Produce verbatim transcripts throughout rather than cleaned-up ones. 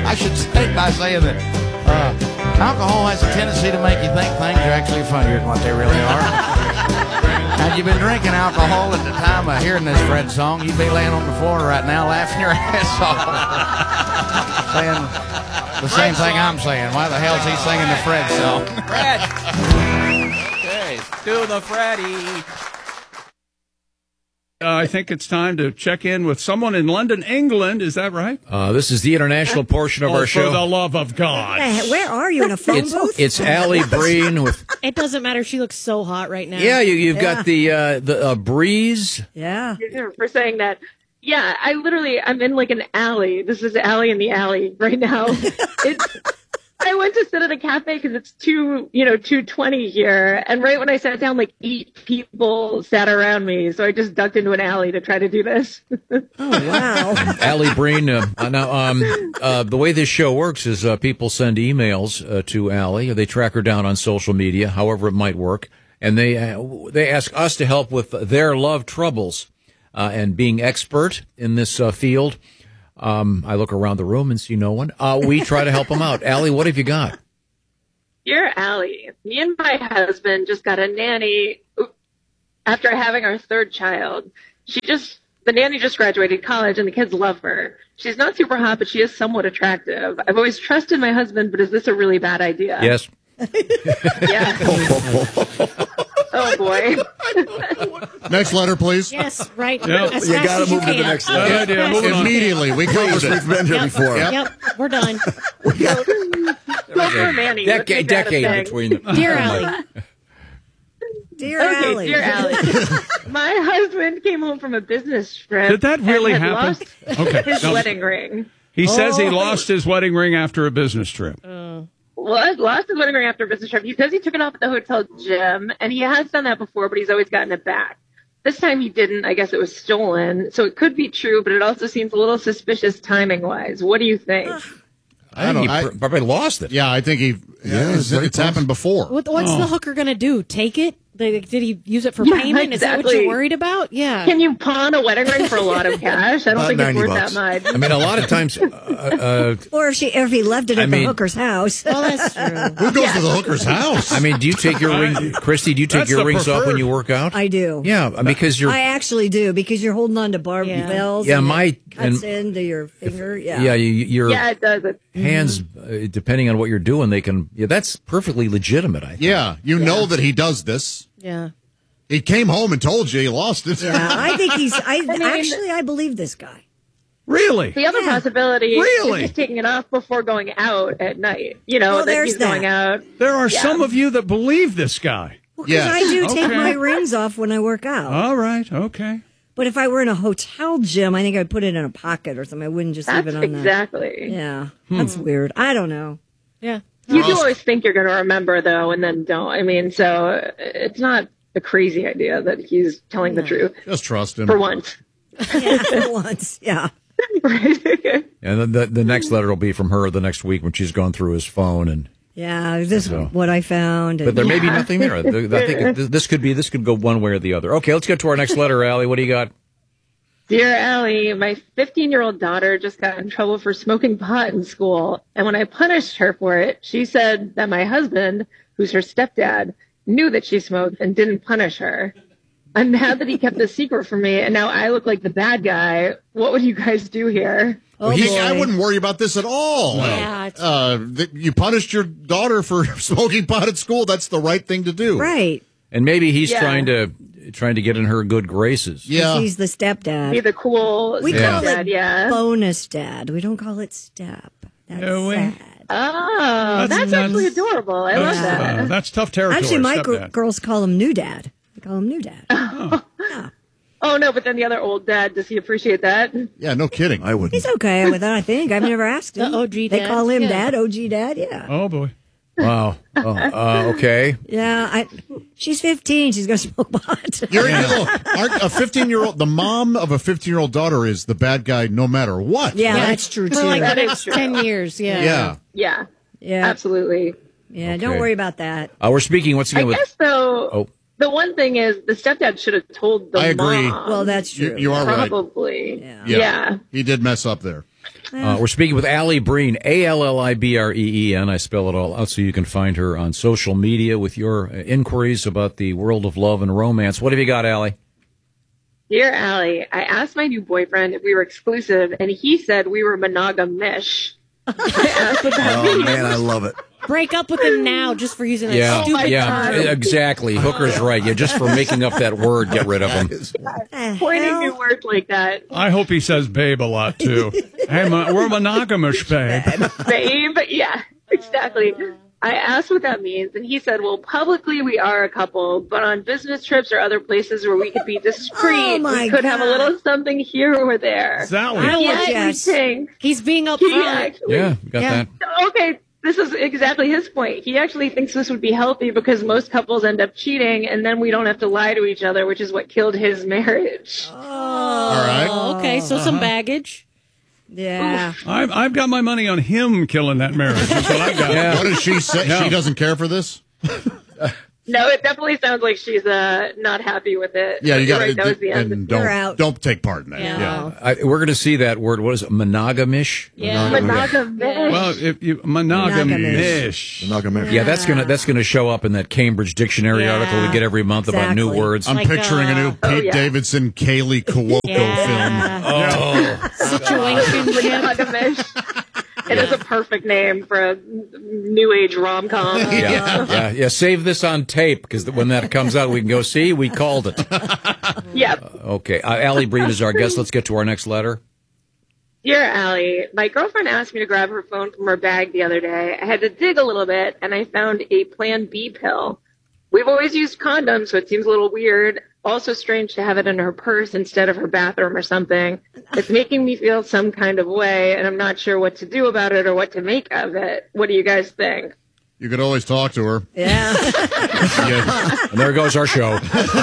I should state by saying that uh, alcohol has a tendency to make you think things are actually funnier than what they really are. Had you been drinking alcohol at the time of hearing this Fred song, you'd be laying on the floor right now laughing your ass off. Saying the same thing I'm saying. Why the hell is he singing the Fred song? Fred! Okay, do the Freddy. Uh, I think it's time to check in with someone in London, England. Is that right? Uh, this is the international portion of oh, our show. For the love of God. Where are you, in a phone it's, booth? It's Allie Breen with... It doesn't matter. She looks so hot right now. Yeah, you, you've Yeah. got the uh, the uh, breeze. Yeah. For saying that. Yeah, I literally, I'm in like an alley. This is Alley in the alley right now. It's, I went to sit at a cafe because it's two, you know, two twenty here. And right when I sat down, like eight people sat around me. So I just ducked into an alley to try to do this. Oh, wow. Allie Breen. Uh, now, um, uh, the way this show works is uh, people send emails uh, to Allie. They track her down on social media, however it might work. And they, uh, they ask us to help with their love troubles. Uh, and being expert in this uh, field, um, I look around the room and see no one. Uh, we try to help them out. Allie, what have you got? Dear Allie, me and my husband just got a nanny after having our third child. She just, the nanny just graduated college and the kids love her. She's not super hot, but she is somewhat attractive. I've always trusted my husband, but is this a really bad idea? Yes. Yeah. Oh, boy. Next letter, please. Yes, right. Yep. As You fast gotta as you move to the can. next Yeah, letter. yeah, moving on. Immediately, we covered it. We've been here Yep. before. Yep, we're done. Go for a nanny. Let's Decade, make that a decade thing. between them. Dear Allie. Dear Okay, Allie. dear Allie. My husband came home from a business trip. Did that really and had happen? lost Okay. his No. wedding ring. He says he Oh. lost his wedding ring after a business trip. Well, lost his wedding ring after a business trip. He says he took it off at the hotel gym, and he has done that before, but he's always gotten it back. This time he didn't. I guess it was stolen. So it could be true, but it also seems a little suspicious timing-wise. What do you think? I think don't- he I- pr- probably lost it. Yeah, I think he. Yeah, it's, very it's close. happened before. What, what's Oh. the hooker going to do? Take it? Like, did he use it for Yeah, payment? Is that what exactly. you're worried about? Yeah. Can you pawn a wedding ring for a lot of cash? I don't About think it's ninety worth bucks. that much. I mean, a lot of times, uh, uh, Or if, she, if he left it at I the mean- hooker's house. Well, that's true. Who goes to the hooker's house? I mean, do you take your ring, Christy? Do you take That's your the rings off when preferred. you work out? I do. Yeah, because you're. I actually do, because you're holding on to barbed Yeah. bells. Yeah, and my- it cuts and- into your finger. Yeah. yeah, you, your Yeah, it does. It. hands, uh, depending on what you're doing, they can. Yeah, that's perfectly legitimate. I think. yeah, you know that he does this. Yeah. He came home and told you he lost it. Yeah, I think he's. I, mean- actually, I believe this guy. Really? The other Yeah. possibility Really? is just taking it off before going out at night. You know, Well, that there's he's going that. out. There are Yeah. some of you that believe this guy. Well, because Yes. I do take Okay. my rings off when I work out. All right. Okay. But if I were in a hotel gym, I think I'd put it in a pocket or something. I wouldn't just That's leave it on exactly. that. Yeah, that's weird. I don't know. Yeah. You do always think you're going to remember, though, and then don't. I mean, so uh, it's not a crazy idea that he's telling the truth Just trust him. for once. Yeah, for once. Yeah. And then the the next letter will be from her the next week when she's gone through his phone and. Yeah, this is So- what I found. But and- there may be nothing there. I think this could be. This could go one way or the other. Okay, let's get to our next letter, Allie. What do you got? Dear Allie, my fifteen-year-old daughter just got in trouble for smoking pot in school, and when I punished her for it, she said that my husband, who's her stepdad, knew that she smoked and didn't punish her. I'm mad that he kept this secret from me, and now I look like the bad guy. What would you guys do here? Oh, He- boy. I wouldn't worry about this at all. Yeah, it's- Uh, th- you punished your daughter for smoking pot at school. That's the right thing to do. Right. And maybe he's Yeah. trying to trying to get in her good graces. Yeah. He's the stepdad. Be the cool We Yeah. call stepdad, it yeah. bonus dad. We don't call it step. That's No way. sad. Oh, that's, actually adorable. I love That's, that. uh, that's tough territory. Actually, my gr- stepdad. girls call him new dad. They call him new dad. Oh, no, but then the other old dad, does he appreciate that? Yeah, no kidding. I wouldn't. He's okay with that, I think. I've never asked him. The O G They dad, call him yeah. dad, O G dad, yeah. Oh boy. Wow. Oh, uh, okay. Yeah, I, she's fifteen. She's going to smoke pot. You're, you know, our- a fifteen-year-old, the mom of a fifteen-year-old daughter is the bad guy no matter what. yeah, that's true, too. For like the That is next true. ten years. Yeah. Yeah. Yeah, yeah, absolutely. yeah. Okay. Don't worry about that. Uh, we're speaking once I again with. guess, though, Oh. the one thing is the stepdad should have told the I agree. mom. Well, that's true. You, you are right. Probably. Yeah. Yeah. Yeah. He did mess up there. Uh, we're speaking with Allie Breen, A L L I B R E E N. I spell it all out so you can find her on social media with your uh, inquiries about the world of love and romance. What have you got, Allie? Dear Allie, I asked my new boyfriend if we were exclusive, and he said we were monogamish. I asked what that Oh, means. man, I love it. Break up with him now just for using that Yeah, stupid yeah, term. exactly. Hooker's right. Yeah, just for making up that word, get rid of him. Pointing new words like that. I hope he says babe a lot, too. Hey, mo- we're monogamish, babe. Babe, yeah, exactly. I asked what that means, and he said, well, publicly we are a couple, but on business trips or other places where we could be discreet, Oh, my we could have a God. little something here or there. Sally. I He like actually yes. thinks- He's being he upfront. actually- Yeah, you got Yeah. that. Okay, this is exactly his point. He actually thinks this would be healthy because most couples end up cheating, and then we don't have to lie to each other, which is what killed his marriage. Oh, All right. Oh, okay, so some baggage. yeah. I've, I've got my money on him killing that marriage. That's what I got. What does she say? No. She doesn't care for this? No, it definitely sounds like she's uh, not happy with it. Yeah, you You're got right, that was the end. and don't You're out. don't take part in that. Yeah. I, we're going to see that word. What is it? Monogamish? Yeah. Monogamish. Well, if you monogamish. Monogamish. Yeah, that's gonna that's gonna show up in that Cambridge Dictionary Yeah. article we get every month about new Exactly. words. I'm Like, picturing a new uh, Pete oh, yeah. Davidson, Kaylee Cuoco Yeah. Oh, Situationship. Monogamish. It is a perfect name for a new age rom com. yeah, yeah, yeah. Save this on tape because when that comes out, we can go see we called it. Yep. Okay, uh, Allie Breen is our guest. Let's get to our next letter. Dear Allie, my girlfriend asked me to grab her phone from her bag the other day. I had to dig a little bit, and I found a Plan B pill. We've always used condoms, so it seems a little weird. Also strange to have it in her purse instead of her bathroom or something. It's making me feel some kind of way, and I'm not sure what to do about it or what to make of it. What do you guys think? You could always talk to her. Yeah. Yeah. And there goes our show.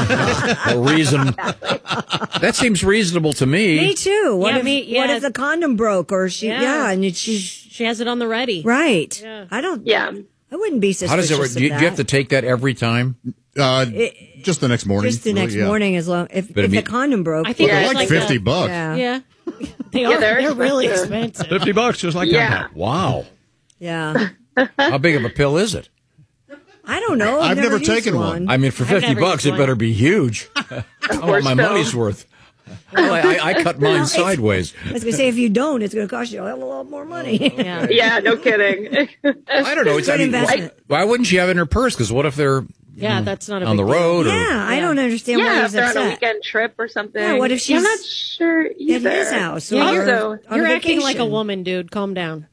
A reason. That seems reasonable to me. Me too. What Yeah, if me- yeah. what if the condom broke or she Yeah. yeah, and she's She has it on the ready. right. Yeah. I don't Yeah. I wouldn't be suspicious How does it work? of Do you, do that. you have to take that every time? Uh, just the next morning. just the next Yeah. morning as long if, But if I mean- the condom broke. I think Yeah, it's Like like fifty a- bucks. yeah. Yeah. They Yeah, are. they're They're, really expensive. expensive. Fifty bucks, just like Yeah. that. Wow. Yeah. How big of a pill is it? I don't know. I've, I've never used taken one. I mean, for I've fifty never bucks, used it one. better be huge. I want course my so. money's worth. Well, I, I, I cut mine sideways. I was going to say, if you don't, it's going to cost you a hell of a lot more money. Yeah. Yeah, no kidding. I don't know. It's, I Good mean, investment. why, why wouldn't she have it in her purse? Because what if they're Yeah, that's not a on the big deal. road? Or, yeah, I don't understand why yeah, he's if they're on a upset. weekend trip or something. Yeah, what if Yeah, I'm she's not sure At either. his house. Yeah, or you're, Also, on you're acting like a vacation. woman, dude. Calm down.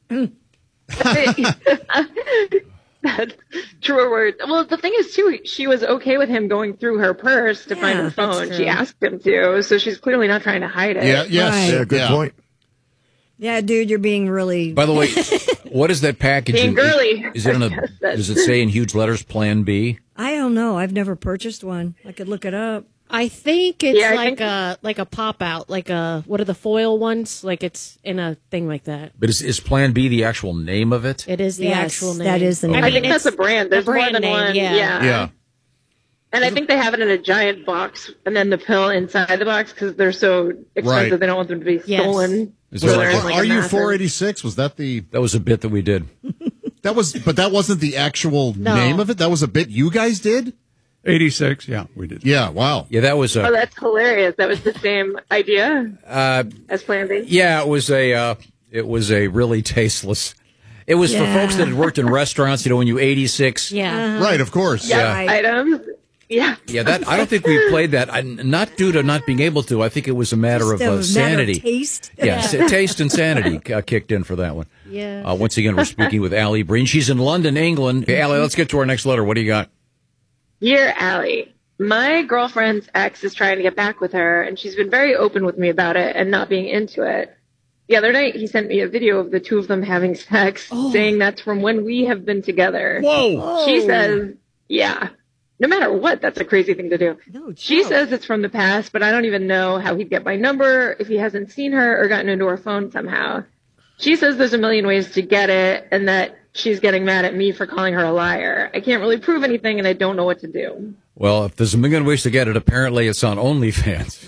That's truer words. Well, the thing is, too, she was okay with him going through her purse to find Yeah, her phone. that's She true. asked him to, so she's clearly not trying to hide it. Yeah, yes. Right. Yeah, good Yeah. point. Yeah, dude, you're being really. By the way, what is that package? Being in- girly. Is it in a? Yes, that's- Does it say in huge letters "Plan B"? I don't know. I've never purchased one. I could look it up. I think it's Yeah, I like think- a like a pop out, like a what are the foil ones? Like it's in a thing like that. But is, is Plan B the actual name of it? It is the Yes, actual name. that is the name. I think mean, that's a it's brand. There's brand more than name, one. Yeah. Yeah. Yeah. And I think they have it in a giant box and then the pill inside the box because they're so expensive. Right. They don't want them to be Yes. stolen. Is So there they're like in, Are, like, are a you massive- four eighty-six? Was that the That was a bit that we did. that was but that wasn't the actual No. name of it? That was a bit you guys did? eighty-six, yeah, we did. Yeah, wow. Yeah, that was Oh, a. that's hilarious. That was the same idea Uh, as Plan B. yeah, it was a. Uh, it was a really tasteless. It was for Yeah. folks that had worked in restaurants. You know, when you eighty-six. Yeah. Right, of course. Yeah. Right. Items. Yeah. Yeah, that I don't think we played that. I, not due to not being able to. I think it was a matter Just of a uh, matter of sanity. taste. Yeah, sa- taste and sanity uh, kicked in for that one. Yeah. Uh, once again, we're speaking with Allie Breen. She's in London, England. Hey, Allie, let's get to our next letter. What do you got? Dear Allie, my girlfriend's ex is trying to get back with her, and she's been very open with me about it and not being into it. The other night, he sent me a video of the two of them having sex, saying that's from when we have been together. Whoa! She says, yeah, no matter what, that's a crazy thing to do. No She joke. says it's from the past, but I don't even know how he'd get my number if he hasn't seen her or gotten into her phone somehow. She says there's a million ways to get it and that she's getting mad at me for calling her a liar. I can't really prove anything and I don't know what to do. Well, if there's a million ways to get it, apparently it's on OnlyFans.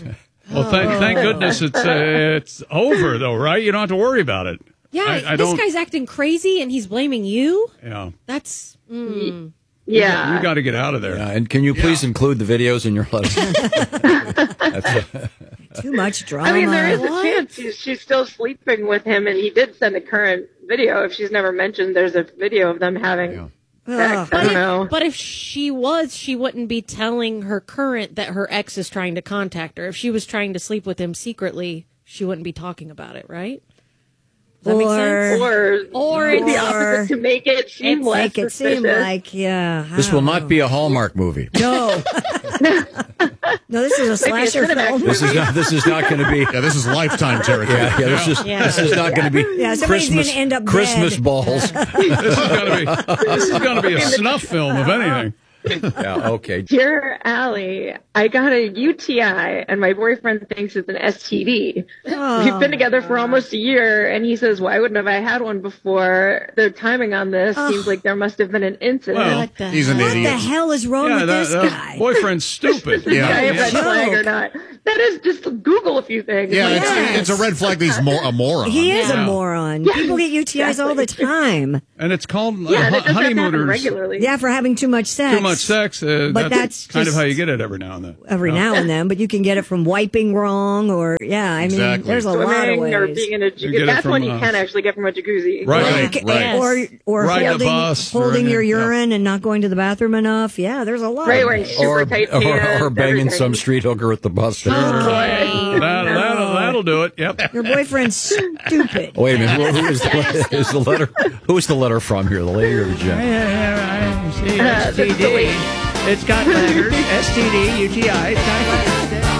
Well, thank, thank goodness it's uh, it's over, though, right? You don't have to worry about it. Yeah, I, I this don't, guy's acting crazy and he's blaming you. Yeah. That's. Mm. Yeah. You got to get out of there. Yeah, and can you please yeah. include the videos in your letter? Too much drama. I mean, there is a What? chance she's, she's still sleeping with him, and he did send a current video. If she's never mentioned, there's a video of them having Yeah. sex. But I don't if, know. but if she was, she wouldn't be telling her current that her ex is trying to contact her. If she was trying to sleep with him secretly, she wouldn't be talking about it, right? Does that make sense? Or, Or maybe the it's- opposite, to make it seem less Make it seem suspicious. like, yeah. I This will don't not know. be a Hallmark movie. No. No, this is a Maybe a slasher Cinemax film. This is not. This is not going to be. Yeah, this is Lifetime territory. Yeah, yeah. This is. Yeah. This is not going to be. Yeah, somebody's Christmas. gonna end up Christmas dead. balls. This is going to be this is going to be a snuff film, if anything. Yeah. Okay. Dear Allie, I got a U T I, and my boyfriend thinks it's an S T D. Oh, We've been together for almost a year, and he says, why wouldn't have I had one before? The timing on this seems like there must have been an incident. Well, What the He's an What idiot. the hell is wrong Yeah, with that, this that guy? boyfriend's stupid. Is this Yeah. guy a red Yeah. flag or not? That is just Google a few things. Yeah, Like, it's, Yes. it's a red flag that he's mo- a moron. He is Yeah. a moron. People get U T Is all the time. And it's called uh, yeah, and it doesn't have to happen honeymooners. regularly. Yeah, for having too much sex. Too much sex. Uh, But that's, that's kind of just- how you get it every now and then. Every now and then, but you can get it from wiping wrong or, yeah, I mean, Exactly. there's a lot of Swimming ways. or being in a You get jacuzzi. it That's from, one you uh, can actually get from a jacuzzi. Right. Or- Right, right. Or, or Ride a holding, bus or holding your anything, yeah. urine and not going to the bathroom enough. Yeah, there's a lot. Right, of wearing ways. super Or, tight or, pants. or banging everything. some street hooker at the bus station. Okay. That, that'll, that'll do it. Yep. Your boyfriend's stupid. Wait a minute. Who, who is, the, is the letter? Who is the letter from here? The lady or the gent? See, Uh, S T that's the D. way- It's got letters. S T D, U T I. It's got letters.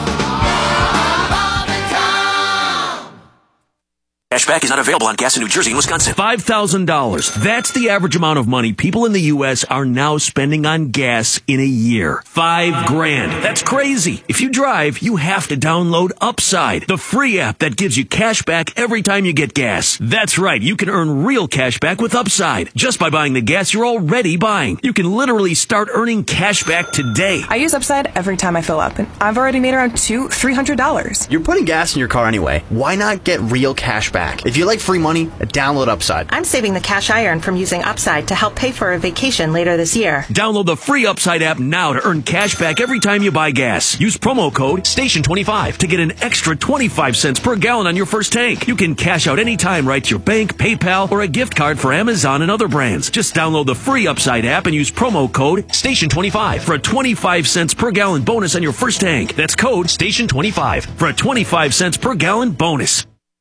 Cashback is not available on gas in New Jersey and Wisconsin. five thousand dollars. That's the average amount of money people in the U S are now spending on gas in a year. Five grand. That's crazy. If you drive, you have to download Upside, the free app that gives you cash back every time you get gas. That's right. You can earn real cash back with Upside just by buying the gas you're already buying. You can literally start earning cash back today. I use Upside every time I fill up, and I've already made around two, three hundred dollars. You're putting gas in your car anyway. Why not get real cash back? If you like free money, download Upside. I'm saving the cash I earn from using Upside to help pay for a vacation later this year. Download the free Upside app now to earn cash back every time you buy gas. Use promo code station twenty-five to get an extra twenty-five cents per gallon on your first tank. You can cash out anytime right to your bank, PayPal, or a gift card for Amazon and other brands. Just download the free Upside app and use promo code station twenty-five for a twenty-five cents per gallon bonus on your first tank. That's code station twenty-five for a twenty-five cents per gallon bonus.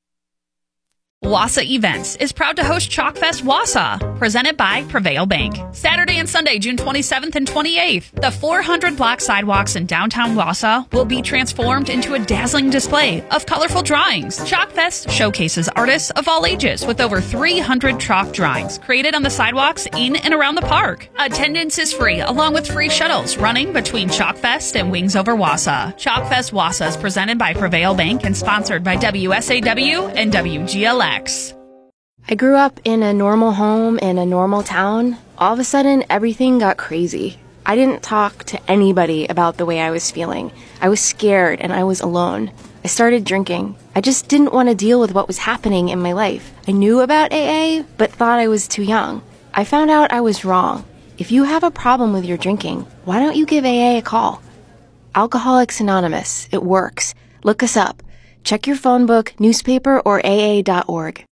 Wausau Events is proud to host Chalkfest Wausau, presented by Prevail Bank. Saturday and Sunday, June twenty-seventh and twenty-eighth, the four hundred block sidewalks in downtown Wausau will be transformed into a dazzling display of colorful drawings. Chalkfest showcases artists of all ages with over three hundred chalk drawings created on the sidewalks in and around the park. Attendance is free, along with free shuttles running between Chalkfest and Wings Over Wausau. Chalkfest Wausau is presented by Prevail Bank and sponsored by W S A W and W G L X. I grew up in a normal home in a normal town. All of a sudden, everything got crazy. I didn't talk to anybody about the way I was feeling. I was scared and I was alone. I started drinking. I just didn't want to deal with what was happening in my life. I knew about A A, but thought I was too young. I found out I was wrong. If you have a problem with your drinking, why don't you give A A a call? Alcoholics Anonymous. It works. Look us up. Check your phone book, newspaper, or A A dot org.